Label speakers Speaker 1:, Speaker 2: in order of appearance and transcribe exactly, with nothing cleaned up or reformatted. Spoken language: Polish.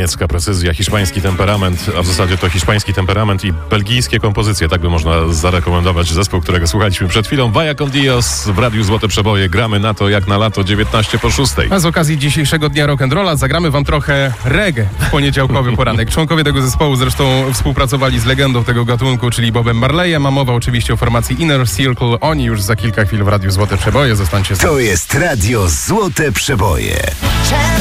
Speaker 1: niemiecka precyzja, hiszpański temperament, a w zasadzie to hiszpański temperament i belgijskie kompozycje. Tak by można zarekomendować zespół, którego słuchaliśmy przed chwilą. Vaya con Dios w Radiu Złote Przeboje. Gramy na to jak na lato, dziewiętnaście po szóstej.
Speaker 2: A z okazji dzisiejszego dnia rock'n'rolla zagramy wam trochę reggae w poniedziałkowy poranek. Członkowie tego zespołu zresztą współpracowali z legendą tego gatunku, czyli Bobem Marleyem, a mowa oczywiście o formacji Inner Circle. Oni już za kilka chwil w Radiu Złote Przeboje. Zostańcie z nami.
Speaker 3: To jest Radio Złote Przeboje.